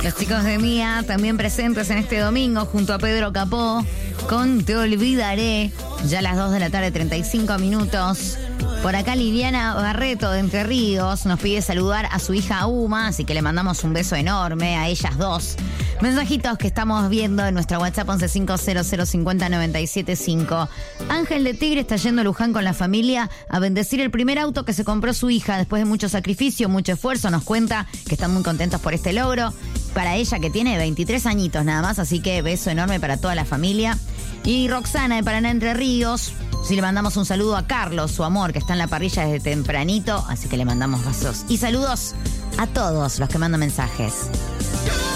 Los chicos de Mía también presentes en este domingo junto a Pedro Capó con Te Olvidaré, ya a las 2 de la tarde, 35 minutos. Por acá Liliana Barreto de Entre Ríos nos pide saludar a su hija Uma, así que le mandamos un beso enorme a ellas dos. Mensajitos que estamos viendo en nuestra WhatsApp 1150050975. Ángel de Tigre está yendo a Luján con la familia a bendecir el primer auto que se compró su hija después de mucho sacrificio, mucho esfuerzo. Nos cuenta que están muy contentos por este logro. Para ella que tiene 23 añitos nada más, así que beso enorme para toda la familia. Y Roxana de Paraná Entre Ríos, sí le mandamos un saludo a Carlos, su amor, que está en la parrilla desde tempranito, así que le mandamos besos. Y saludos a todos los que mandan mensajes.